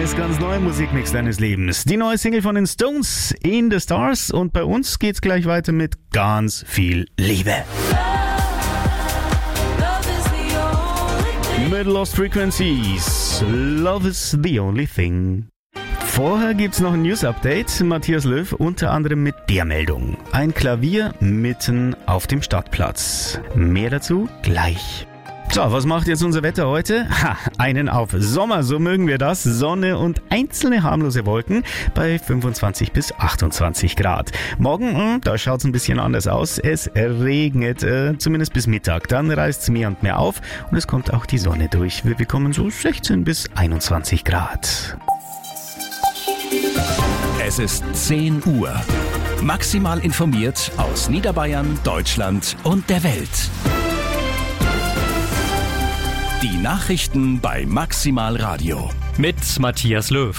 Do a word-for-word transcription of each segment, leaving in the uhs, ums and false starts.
ist ganz neu im Musikmix deines Lebens. Die neue Single von den Stones, In the Stars. Und bei uns geht's gleich weiter mit ganz viel Liebe. Mit Lost Frequencies. Love is the only thing. Vorher gibt's noch ein News-Update. Matthias Löw unter anderem mit der Meldung. Ein Klavier mitten auf dem Stadtplatz. Mehr dazu gleich. So, was macht jetzt unser Wetter heute? Ha, einen auf Sommer, so mögen wir das. Sonne und einzelne harmlose Wolken bei fünfundzwanzig bis achtundzwanzig Grad. Morgen, mh, da schaut's ein bisschen anders aus. Es regnet, äh, zumindest bis Mittag. Dann reißt's mehr und mehr auf und es kommt auch die Sonne durch. Wir bekommen so sechzehn bis einundzwanzig Grad. Es ist zehn Uhr. Maximal informiert aus Niederbayern, Deutschland und der Welt. Die Nachrichten bei Maximal Radio. Mit Matthias Löw.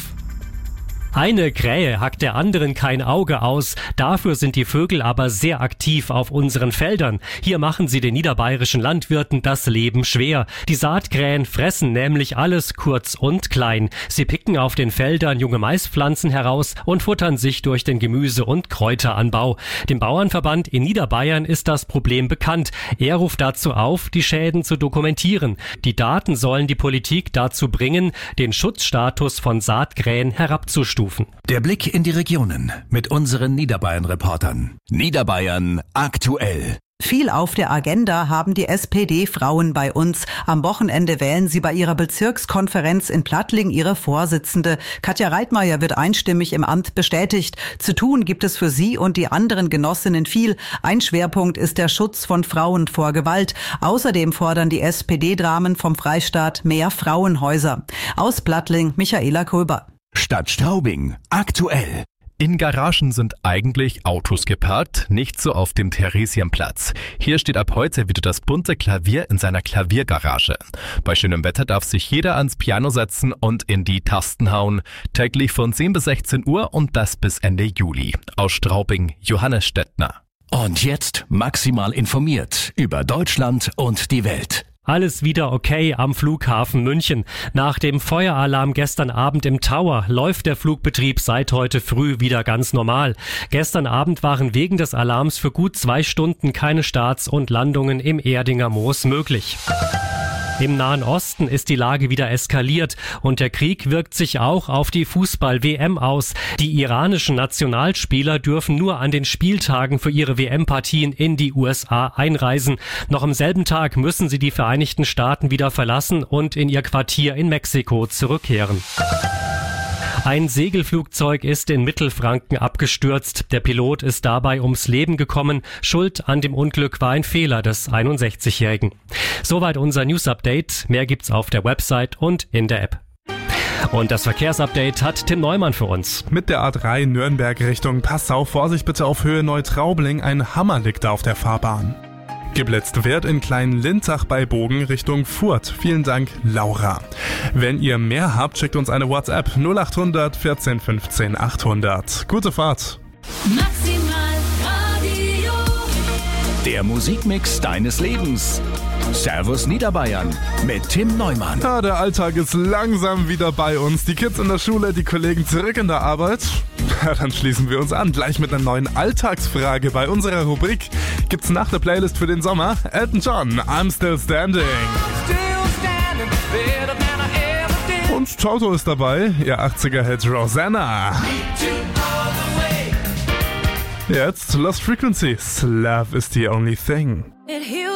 Eine Krähe hackt der anderen kein Auge aus, dafür sind die Vögel aber sehr aktiv auf unseren Feldern. Hier machen sie den niederbayerischen Landwirten das Leben schwer. Die Saatkrähen fressen nämlich alles kurz und klein. Sie picken auf den Feldern junge Maispflanzen heraus und futtern sich durch den Gemüse- und Kräuteranbau. Dem Bauernverband in Niederbayern ist das Problem bekannt. Er ruft dazu auf, die Schäden zu dokumentieren. Die Daten sollen die Politik dazu bringen, den Schutzstatus von Saatkrähen herabzustufen. Der Blick in die Regionen mit unseren Niederbayern-Reportern. Niederbayern aktuell. Viel auf der Agenda haben die S P D-Frauen bei uns. Am Wochenende wählen sie bei ihrer Bezirkskonferenz in Plattling ihre Vorsitzende. Katja Reitmeier wird einstimmig im Amt bestätigt. Zu tun gibt es für sie und die anderen Genossinnen viel. Ein Schwerpunkt ist der Schutz von Frauen vor Gewalt. Außerdem fordern die S P D-Damen vom Freistaat mehr Frauenhäuser. Aus Plattling, Michaela Kröber. Stadt Straubing aktuell. In Garagen sind eigentlich Autos geparkt, nicht so auf dem Theresienplatz. Hier steht ab heute wieder das bunte Klavier in seiner Klaviergarage. Bei schönem Wetter darf sich jeder ans Piano setzen und in die Tasten hauen. Täglich von zehn bis sechzehn Uhr und das bis Ende Juli. Aus Straubing, Johannes Stettner. Und jetzt maximal informiert über Deutschland und die Welt. Alles wieder okay am Flughafen München. Nach dem Feueralarm gestern Abend im Tower läuft der Flugbetrieb seit heute früh wieder ganz normal. Gestern Abend waren wegen des Alarms für gut zwei Stunden keine Starts und Landungen im Erdinger Moos möglich. Im Nahen Osten ist die Lage wieder eskaliert und der Krieg wirkt sich auch auf die Fußball-W M aus. Die iranischen Nationalspieler dürfen nur an den Spieltagen für ihre W M-Partien in die U S A einreisen. Noch am selben Tag müssen sie die Vereinigten Staaten wieder verlassen und in ihr Quartier in Mexiko zurückkehren. Ein Segelflugzeug ist in Mittelfranken abgestürzt. Der Pilot ist dabei ums Leben gekommen. Schuld an dem Unglück war ein Fehler des einundsechzigjährigen. Soweit unser News-Update. Mehr gibt's auf der Website und in der App. Und das Verkehrsupdate hat Tim Neumann für uns. Mit der A drei Nürnberg Richtung Passau, Vorsicht bitte auf Höhe Neutraubling, ein Hammer liegt da auf der Fahrbahn. Geblitzt wird in Klein-Lintach bei Bogen Richtung Furth. Vielen Dank, Laura. Wenn ihr mehr habt, schickt uns eine WhatsApp null acht hundert vierzehn fünfzehn achthundert. Gute Fahrt. Maximal Radio. Der Musikmix deines Lebens. Servus Niederbayern mit Tim Neumann. Ja, der Alltag ist langsam wieder bei uns. Die Kids in der Schule, die Kollegen zurück in der Arbeit. Ja, dann schließen wir uns an. Gleich mit einer neuen Alltagsfrage bei unserer Rubrik. Gibt's nach der Playlist für den Sommer Elton John, I'm Still Standing. Und Toto ist dabei, ihr achtziger-Hit Rosanna. Jetzt Lost Frequencies, Love is the only thing. It